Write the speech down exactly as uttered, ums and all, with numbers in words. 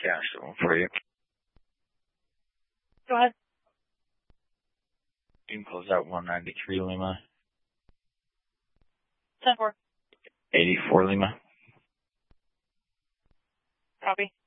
Cash that one for you. Go ahead. You can close out one ninety-three Lima. ten four. eighty-four Lima. Copy.